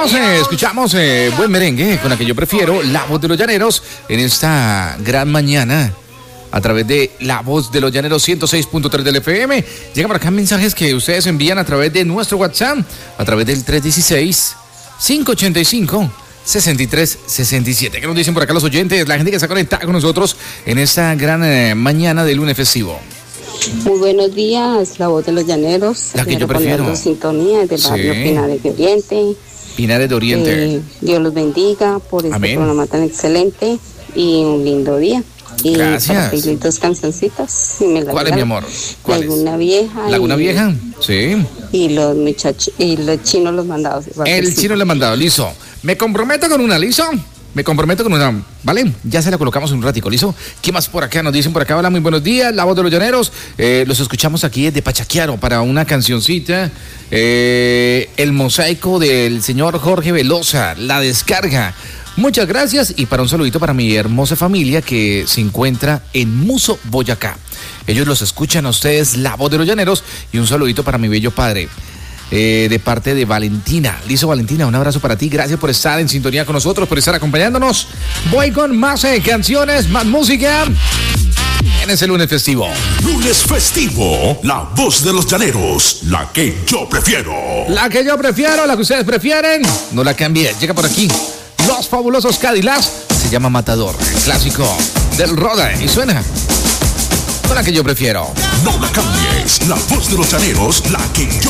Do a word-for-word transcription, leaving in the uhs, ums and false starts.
Eh, escuchamos eh, buen merengue con la que yo prefiero, La Voz de los Llaneros, en esta gran mañana a través de La Voz de los Llaneros ciento seis punto tres del F M. Llegan por acá mensajes que ustedes envían a través de nuestro WhatsApp, a través del tres uno seis, cinco ocho cinco, seis tres seis siete. ¿Qué nos dicen por acá los oyentes? La gente que está conectada con nosotros en esta gran eh, mañana de lunes festivo. Muy buenos días, La Voz de los Llaneros. La que yo prefiero. Sintonía del barrio Sí. Pinares de Oriente. Pinares de Oriente. Eh, Dios los bendiga por este Amén. programa tan excelente y un lindo día. Y Gracias. para pedirle dos cancioncitas. Si me las ¿Cuál es, mi regalan. amor? ¿Cuál es? Laguna Vieja. ¿Laguna y, Vieja? Sí. Y los muchachos, y los chinos los mandados. igual que El sí. chino le ha mandado, listo. Me comprometo con una, listo. Me comprometo con una, ¿vale? Ya se la colocamos un ratico, ¿listo? ¿Qué más por acá? Nos dicen por acá, hola, muy buenos días, La Voz de los Llaneros. Eh, los escuchamos aquí desde Pachaquiaro para una cancioncita. Eh, el mosaico del señor Jorge Velosa, La Descarga. Muchas gracias y para un saludito para mi hermosa familia que se encuentra en Muso, Boyacá. Ellos los escuchan a ustedes, La Voz de los Llaneros, y un saludito para mi bello padre. Eh, de parte de Valentina. Listo, Valentina, un abrazo para ti. Gracias por estar en sintonía con nosotros, por estar acompañándonos. Voy con más eh, canciones, más música en ese lunes festivo. Lunes festivo, La Voz de los Llaneros, la que yo prefiero. La que yo prefiero, la que ustedes prefieren, no la cambie. Llega por aquí Los Fabulosos Cadillacs. Se llama Matador, el clásico del Roda. Y suena con la que yo prefiero. No la cambies, La Voz de los Llaneros, la que yo